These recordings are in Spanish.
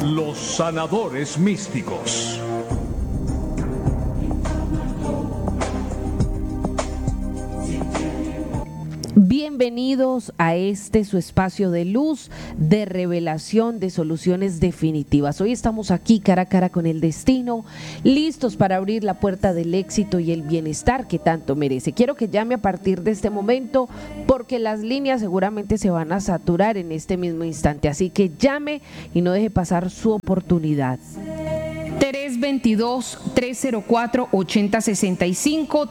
Los sanadores místicos. Bienvenidos a su espacio de luz, de revelación, de soluciones definitivas. Hoy estamos aquí cara a cara con el destino, listos para abrir la puerta del éxito y el bienestar que tanto merece. Quiero que llame a partir de este momento porque las líneas seguramente se van a saturar en este mismo instante. Así que llame y no deje pasar su oportunidad. 322-304-8065,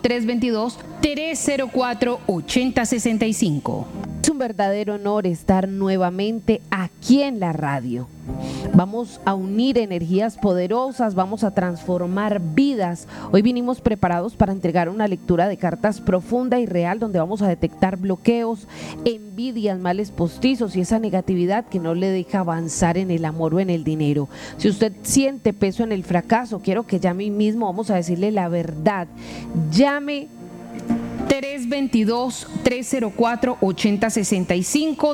322-304-8065. Es un verdadero honor estar nuevamente aquí en la radio. Vamos a unir energías poderosas, vamos a transformar vidas. Hoy vinimos preparados para entregar una lectura de cartas profunda y real donde vamos a detectar bloqueos, envidias, males postizos y esa negatividad que no le deja avanzar en el amor o en el dinero. Si usted siente peso en el fracaso, quiero que llame hoy mismo, vamos a decirle la verdad. Llame 322-304-8065,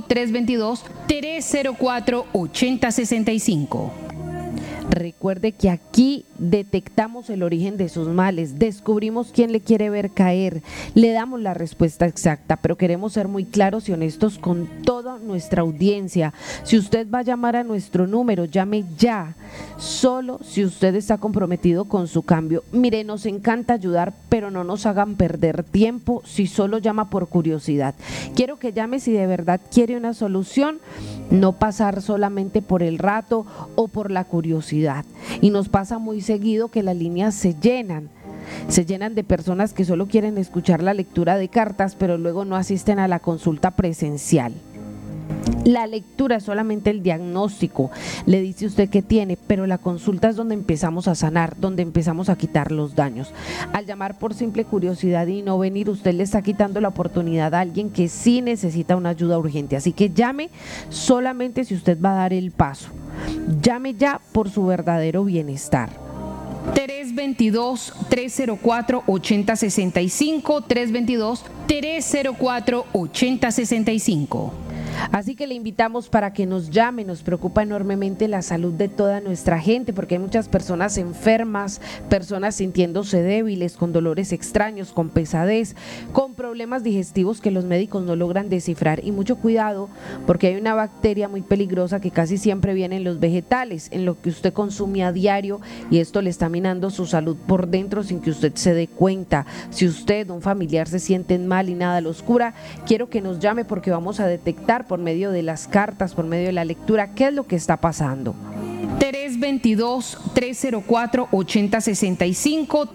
322-304-8065. Recuerde que aquí detectamos el origen de sus males, descubrimos quién le quiere ver caer, le damos la respuesta exacta, pero queremos ser muy claros y honestos con toda nuestra audiencia. Si usted va a llamar a nuestro número, llame ya, solo si usted está comprometido con su cambio. Mire, nos encanta ayudar, pero no nos hagan perder tiempo si solo llama por curiosidad. Quiero que llame si de verdad quiere una solución, no pasar solamente por el rato o por la curiosidad. Y nos pasa muy seguido que las líneas se llenan de personas que solo quieren escuchar la lectura de cartas, pero luego no asisten a la consulta presencial. La lectura es solamente el diagnóstico, le dice usted qué tiene, pero la consulta es donde empezamos a sanar, donde empezamos a quitar los daños. Al llamar por simple curiosidad y no venir, usted le está quitando la oportunidad a alguien que sí necesita una ayuda urgente. Así que llame solamente si usted va a dar el paso. Llame ya por su verdadero bienestar. 322-304-8065, 322-304-8065. Así que le invitamos para que nos llame. Nos preocupa enormemente la salud de toda nuestra gente porque hay muchas personas enfermas, personas sintiéndose débiles, con dolores extraños, con pesadez, con problemas digestivos que los médicos no logran descifrar. Y mucho cuidado porque hay una bacteria muy peligrosa que casi siempre viene en los vegetales, en lo que usted consume a diario, y esto le está minando su salud por dentro sin que usted se dé cuenta. Si usted o un familiar se sienten mal y nada los cura, quiero que nos llame porque vamos a detectar por medio de las cartas, por medio de la lectura, qué es lo que está pasando. 322-304-8065,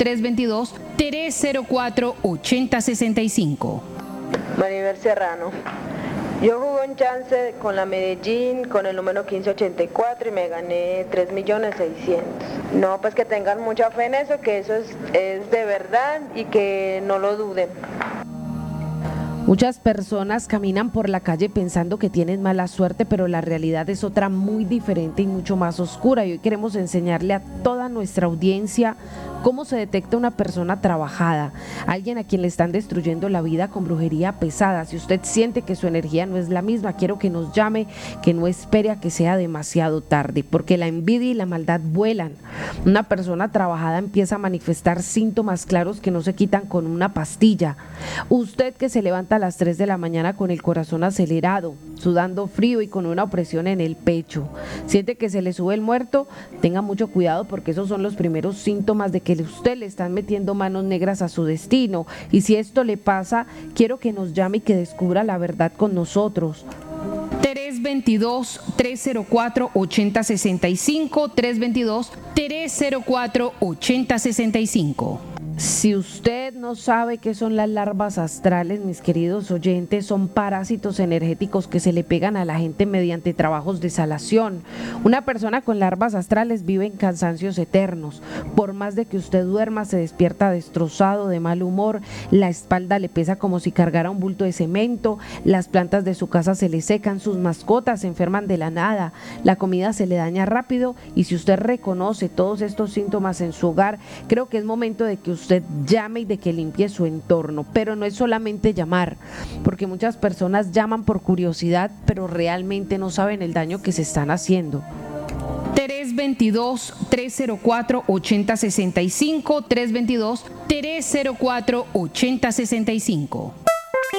322-304-8065. Maribel Serrano. Yo jugué un chance con la Medellín con el número 1584 y me gané 3.600.000. No, pues que tengan mucha fe en eso, que eso es de verdad y que no lo duden. Muchas personas caminan por la calle pensando que tienen mala suerte, pero la realidad es otra muy diferente y mucho más oscura. Y hoy queremos enseñarle a toda nuestra audiencia cómo se detecta una persona trabajada, alguien a quien le están destruyendo la vida con brujería pesada. Si usted siente que su energía no es la misma, quiero que nos llame, que no espere a que sea demasiado tarde, porque la envidia y la maldad vuelan. Una persona trabajada empieza a manifestar síntomas claros que no se quitan con una pastilla. Usted que se levanta a las 3 de la mañana con el corazón acelerado, sudando frío y con una opresión en el pecho, siente que se le sube el muerto, tenga mucho cuidado porque esos son los primeros síntomas de que usted le están metiendo manos negras a su destino. Y si esto le pasa, quiero que nos llame y que descubra la verdad con nosotros. 322-304-8065, 322-304-8065. Si usted no sabe qué son las larvas astrales, mis queridos oyentes, son parásitos energéticos que se le pegan a la gente mediante trabajos de salación. Una persona con larvas astrales vive en cansancios eternos. Por más de que usted duerma, se despierta destrozado, de mal humor, la espalda le pesa como si cargara un bulto de cemento, las plantas de su casa se le secan, sus mascotas se enferman de la nada, la comida se le daña rápido. Y si usted reconoce todos estos síntomas en su hogar, creo que es momento de que usted llame y de que limpie su entorno. Pero no es solamente llamar, porque muchas personas llaman por curiosidad, pero realmente no saben el daño que se están haciendo. 322-304-8065, 322-304-8065.